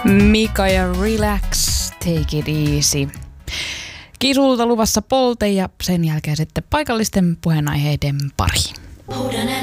Mika ja Relax, Take It Easy. Kiisulta luvassa Polte ja sen jälkeen sitten paikallisten puheenaiheiden pari.